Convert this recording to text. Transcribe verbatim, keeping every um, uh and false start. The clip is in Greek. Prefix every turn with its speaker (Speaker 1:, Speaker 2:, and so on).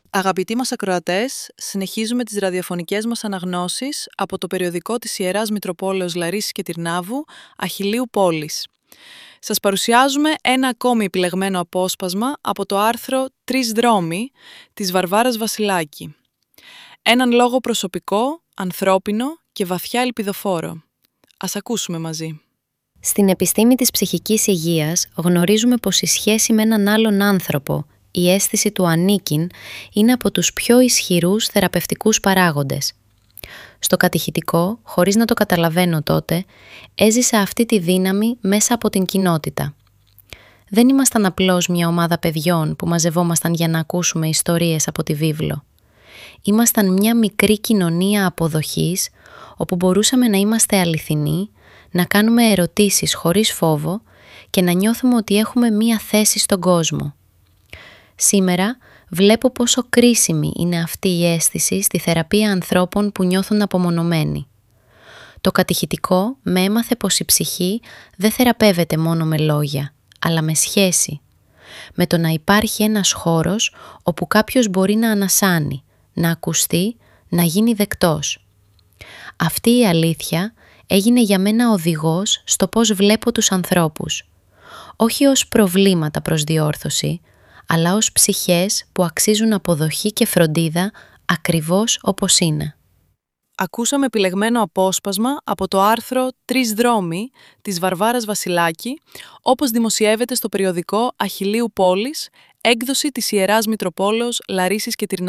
Speaker 1: Αγαπητοί μας ακροατές, συνεχίζουμε τις ραδιοφωνικές μας αναγνώσεις από το περιοδικό της Ιεράς Μητροπόλεως Λαρίσης και Τυρνάβου, Αχιλλείου Πόλης. Σας παρουσιάζουμε ένα ακόμη επιλεγμένο απόσπασμα από το άρθρο «Τρεις δρόμοι» της Βαρβάρας Βασιλάκη. Έναν λόγο προσωπικό, ανθρώπινο και βαθιά ελπιδοφόρο. Ας ακούσουμε μαζί.
Speaker 2: Στην επιστήμη της ψυχικής υγείας γνωρίζουμε πως η σχέση με έναν άλλον άνθρωπο, η αίσθηση του ανήκειν, είναι από τους πιο ισχυρούς θεραπευτικούς παράγοντες. Στο κατηχητικό, χωρίς να το καταλαβαίνω τότε, έζησα αυτή τη δύναμη μέσα από την κοινότητα. Δεν ήμασταν απλώς μια ομάδα παιδιών που μαζευόμασταν για να ακούσουμε ιστορίες από τη βίβλο. Ήμασταν μια μικρή κοινωνία αποδοχής, όπου μπορούσαμε να είμαστε αληθινοί, να κάνουμε ερωτήσεις χωρίς φόβο και να νιώθουμε ότι έχουμε μια θέση στον κόσμο. Σήμερα βλέπω πόσο κρίσιμη είναι αυτή η αίσθηση στη θεραπεία ανθρώπων που νιώθουν απομονωμένοι. Το κατηχητικό με έμαθε πως η ψυχή δεν θεραπεύεται μόνο με λόγια, αλλά με σχέση. Με το να υπάρχει ένας χώρος όπου κάποιος μπορεί να ανασάνει, να ακουστεί, να γίνει δεκτός. Αυτή η αλήθεια έγινε για μένα οδηγός στο πώς βλέπω τους ανθρώπους. Όχι ως προβλήματα προς διόρθωση, αλλά ως ψυχές που αξίζουν αποδοχή και φροντίδα ακριβώς όπως είναι.
Speaker 1: Ακούσαμε επιλεγμένο απόσπασμα από το άρθρο «Τρεις δρόμοι» της Βαρβάρας Βασιλάκη, όπως δημοσιεύεται στο περιοδικό Αχιλλείου Πόλης, έκδοση της Ιεράς Μητροπόλεως Λαρίσης και Τυρνάβου.